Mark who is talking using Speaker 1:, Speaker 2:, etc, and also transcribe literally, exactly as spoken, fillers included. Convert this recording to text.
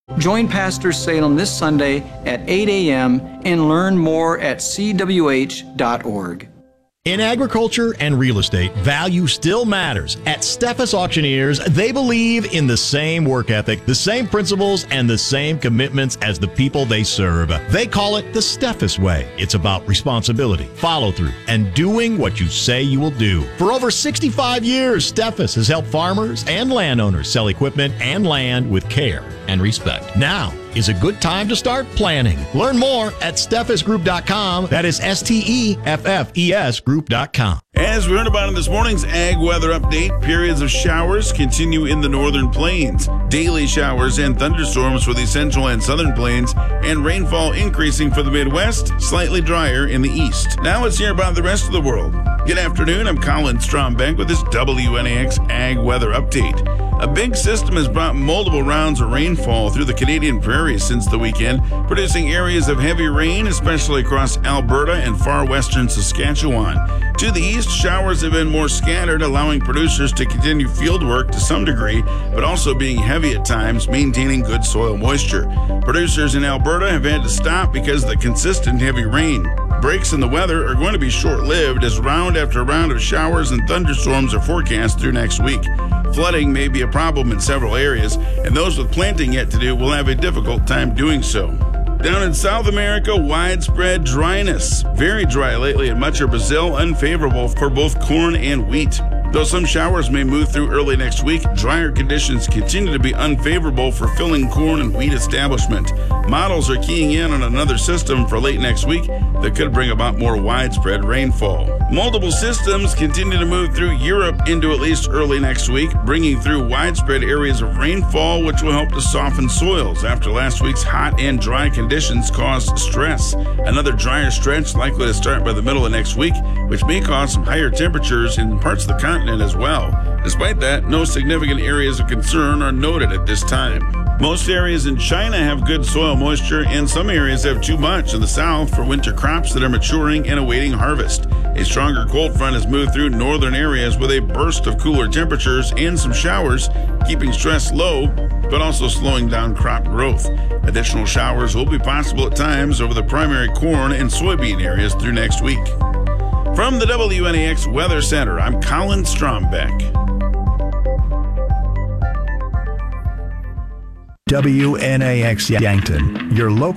Speaker 1: Join Pastor Salem this Sunday at eight a.m. and learn more at c w h dot org.
Speaker 2: In agriculture and real estate, value still matters. At Steffes Auctioneers, they believe in the same work ethic, the same principles, and the same commitments as the people they serve. They call it the Steffes way. It's about responsibility, follow-through, and doing what you say you will do. For over sixty-five years, Steffes has helped farmers and landowners sell equipment and land with care and respect. Now is a good time to start planning. Learn more at steffes group dot com. That is S T E F F E S group dot com.
Speaker 3: As we heard about in this morning's Ag Weather Update, periods of showers continue in the northern plains. Daily showers and thunderstorms for the central and southern plains, and rainfall increasing for the Midwest, slightly drier in the east. Now let's hear about the rest of the world. Good afternoon, I'm Colin Strombeck with this W N A X Ag Weather Update. A big system has brought multiple rounds of rainfall through the Canadian prairies since the weekend, producing areas of heavy rain, especially across Alberta and far western Saskatchewan. To the east, showers have been more scattered, allowing producers to continue field work to some degree, but also being heavy at times, maintaining good soil moisture. Producers in Alberta have had to stop because of the consistent heavy rain. Breaks in the weather are going to be short-lived as round after round of showers and thunderstorms are forecast through next week. Flooding may be a problem in several areas, and those with planting yet to do will have a difficult time doing so. Down in South America, widespread dryness. Very dry lately in much of Brazil, unfavorable for both corn and wheat. Though some showers may move through early next week, drier conditions continue to be unfavorable for filling corn and wheat establishment. Models are keying in on another system for late next week that could bring about more widespread rainfall. Multiple systems continue to move through Europe into at least early next week, bringing through widespread areas of rainfall, which will help to soften soils after last week's hot and dry conditions caused stress. Another drier stretch likely to start by the middle of next week, which may cause some higher temperatures in parts of the continent as well. Despite that, no significant areas of concern are noted at this time. Most areas in China have good soil moisture, and some areas have too much in the south for winter crops that are maturing and awaiting harvest. A stronger cold front has moved through northern areas with a burst of cooler temperatures and some showers, keeping stress low, but also slowing down crop growth. Additional showers will be possible at times over the primary corn and soybean areas through next week. From the W N A X Weather Center, I'm Colin Strombeck.
Speaker 4: W N A X Yankton, your local